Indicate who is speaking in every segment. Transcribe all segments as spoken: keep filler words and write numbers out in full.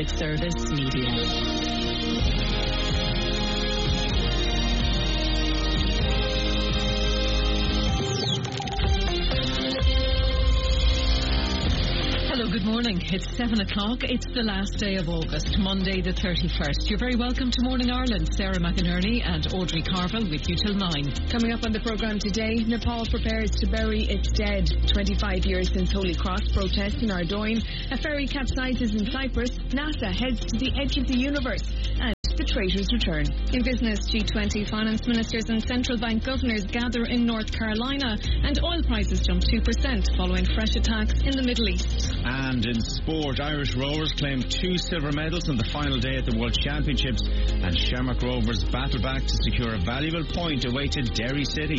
Speaker 1: Public Service Media. Good morning. It's seven o'clock. It's the last day of August, Monday the thirty-first. You're very welcome to Morning Ireland. Sarah McInerney and Audrey Carville with you till nine.
Speaker 2: Coming up on the programme today, Nepal prepares to bury its dead. twenty-five years since Holy Cross protests in Ardoyne. A ferry capsizes in Cyprus. NASA heads to the edge of the universe. And the traitors return. In business, G twenty finance ministers and central bank governors gather in North Carolina, and oil prices jump two percent following fresh attacks in the Middle East.
Speaker 3: And in sport, Irish rowers claim two silver medals on the final day at the World Championships, and Shamrock Rovers battle back to secure a valuable point away to Derry City.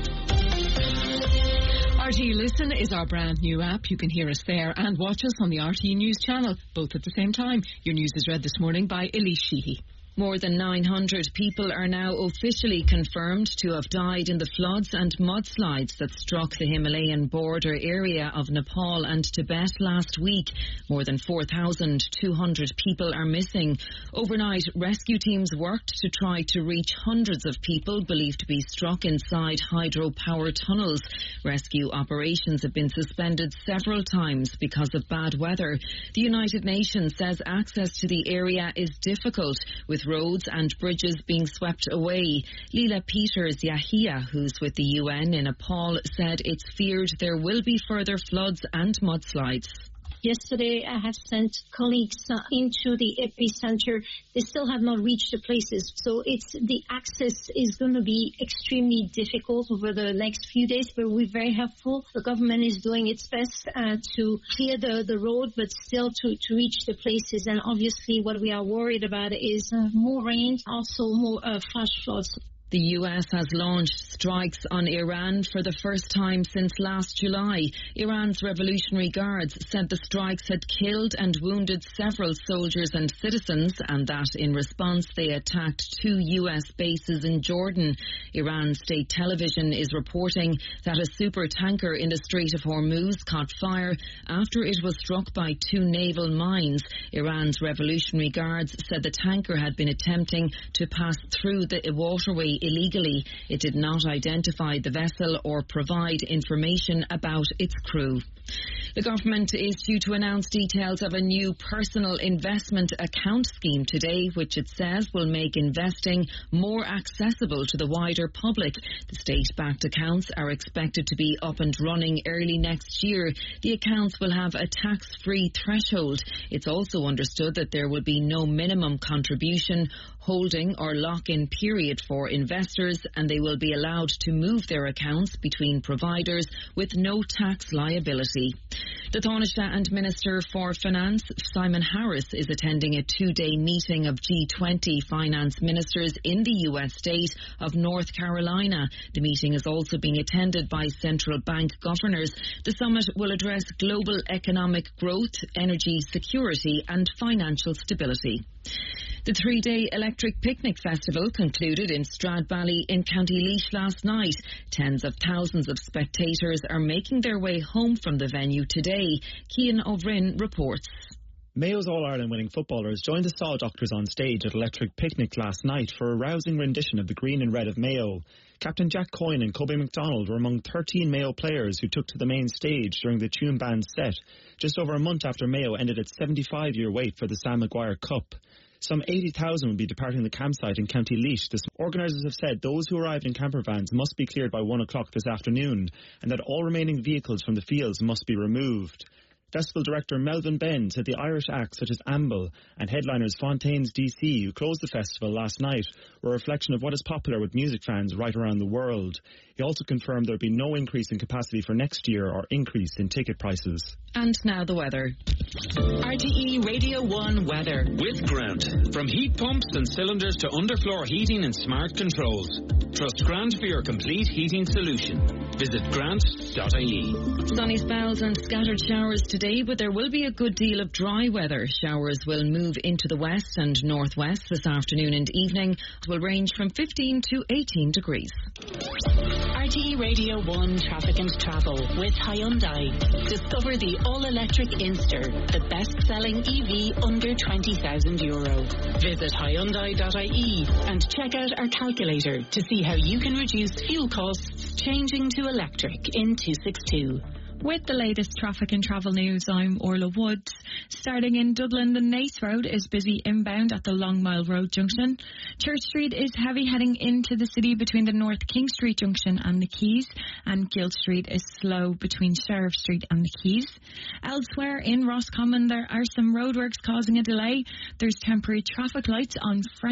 Speaker 1: R T E Listen is our brand new app. You can hear us there and watch us on the R T E News channel, both at the same time. Your news is read this morning by Elise Sheehy.
Speaker 4: More than nine hundred people are now officially confirmed to have died in the floods and mudslides that struck the Himalayan border area of Nepal and Tibet last week. More than four thousand two hundred people are missing. Overnight, rescue teams worked to try to reach hundreds of people believed to be struck inside hydropower tunnels. Rescue operations have been suspended several times because of bad weather. The United Nations says access to the area is difficult, with roads and bridges being swept away. Leela Peters-Yahia, who's with the U N in Nepal, said it's feared there will be further floods and mudslides.
Speaker 5: Yesterday, I have sent colleagues uh, into the epicenter. They still have not reached the places. So it's the access is going to be extremely difficult over the next few days, but we're very helpful. The government is doing its best uh, to clear the, the road, but still to, to reach the places. And obviously what we are worried about is uh, more rain, also more uh, flash floods.
Speaker 4: The U S has launched strikes on Iran for the first time since last July. Iran's Revolutionary Guards said the strikes had killed and wounded several soldiers and citizens, and that in response they attacked two U S bases in Jordan. Iran state television is reporting that a super tanker in the Strait of Hormuz caught fire after it was struck by two naval mines. Iran's Revolutionary Guards said the tanker had been attempting to pass through the waterway illegally. It did not identify the vessel or provide information about its crew. The government is due to announce details of a new personal investment account scheme today, which it says will make investing more accessible to the wider public. The state-backed accounts are expected to be up and running early next year. The accounts will have a tax-free threshold. It's also understood that there will be no minimum contribution, holding or lock-in period for investors, and they will be allowed to move their accounts between providers with no tax liability. The Taoiseach and Minister for Finance, Simon Harris, is attending a two-day meeting of G twenty finance ministers in the U S state of North Carolina. The meeting is also being attended by central bank governors. The summit will address global economic growth, energy security and financial stability. The three-day Electric Picnic Festival concluded in Stradbally in County Laois last night. Tens of thousands of spectators are making their way home from the venue today. Cian O'Brien reports.
Speaker 6: Mayo's All-Ireland winning footballers joined the Saw Doctors on stage at Electric Picnic last night for a rousing rendition of the green and red of Mayo. Captain Jack Coyne and Kobe McDonald were among thirteen Mayo players who took to the main stage during the tune band set, just over a month after Mayo ended its seventy-five-year wait for the Sam Maguire Cup. Some eighty thousand will be departing the campsite in County Laois. The organisers have said those who arrived in camper vans must be cleared by one o'clock this afternoon, and that all remaining vehicles from the fields must be removed. Festival director Melvin Benn said the Irish acts such as Amble and headliners Fontaines D C, who closed the festival last night, were a reflection of what is popular with music fans right around the world. He also confirmed there will be no increase in capacity for next year or increase in ticket prices.
Speaker 4: And now the weather.
Speaker 1: R T E Radio one weather.
Speaker 7: With Grant. From heat pumps and cylinders to underfloor heating and smart controls. Trust Grant for your complete heating solution. Visit grant dot I E.
Speaker 4: Sunny spells and scattered showers today, but there will be a good deal of dry weather. Showers will move into the west and northwest this afternoon and evening. It will range from fifteen to eighteen degrees.
Speaker 1: R
Speaker 8: R T E Radio one Traffic and Travel with Hyundai. Discover the all-electric Inster, the best-selling E V under twenty thousand euro. Visit Hyundai dot I E and check out our calculator to see how you can reduce fuel costs changing to electric in two sixty-two.
Speaker 2: With the latest traffic and travel news, I'm Orla Woods. Starting in Dublin, the Naas Road is busy inbound at the Long Mile Road junction. Church Street is heavy heading into the city between the North King Street junction and the Quays, and Guild Street is slow between Sheriff Street and the Quays. Elsewhere in Roscommon, there are some roadworks causing a delay. There's temporary traffic lights on French